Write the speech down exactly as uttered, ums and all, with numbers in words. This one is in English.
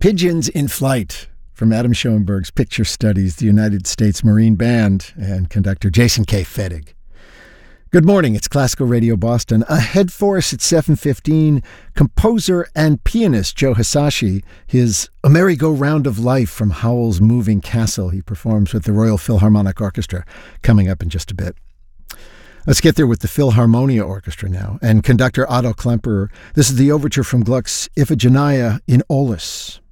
Pigeons in Flight from Adam Schoenberg's Picture Studies, the United States Marine Band, and conductor Jason K. Fettig. Good morning, it's Classical Radio Boston. Ahead for us at seven fifteen, composer and pianist Joe Hisaishi, his A Merry-Go-Round of Life from Howell's Moving Castle. He performs with the Royal Philharmonic Orchestra coming up in just a bit. Let's get there with the Philharmonia Orchestra now, and conductor Otto Klemperer. This is the overture from Gluck's Iphigenia in Aulis.